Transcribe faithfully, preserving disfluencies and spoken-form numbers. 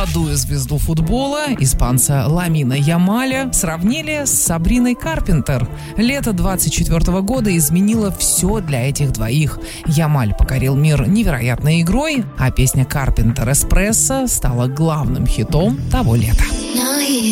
молодую звезду футбола, испанца Ламина Ямаля, сравнили с Сабриной Карпентер. Лето двадцать четвёртого года изменило все для этих двоих. Ямаль покорил мир невероятной игрой, а песня Карпентер «Эспрессо» стала главным хитом того лета.